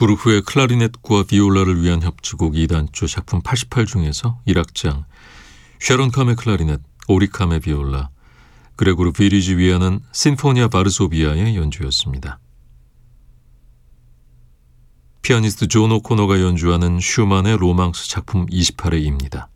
부르프의 클라리넷과 비올라를 위한 협주곡 2단조 작품 88 중에서 1악장 쉐론 카메 클라리넷, 오리 카메 비올라, 그레고르 비리지 위아는 신포니아 바르소비아의 연주였습니다. 피아니스트 존 오코노가 연주하는 슈만의 로망스 작품 28회입니다.